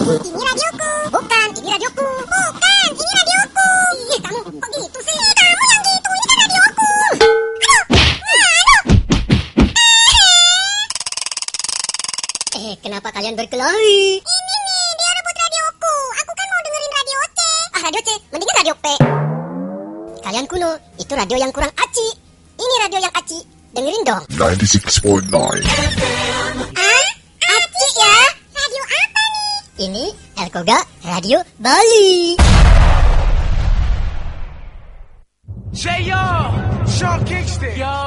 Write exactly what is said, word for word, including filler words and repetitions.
Ini radioku. Bukan, ini radioku. Bukan, ini radioku. Ih, kamu kok gitu sih? Kamu yang gitu, ini kan radioku. Aduh, aduh. Eh, kenapa kalian berkelahi? Ini nih, dia rebut radioku. Aku kan mau dengerin radio C. Ah, radio C, mendingan radio P. Kalian kuno, itu radio yang kurang aci. Ini radio yang aci. Dengerin dong. ninety-six point nine. Ah, aci ya? Radio apa nih? Ini Elkoga Radio Bali. Say yo, Sean Kingston. Yo.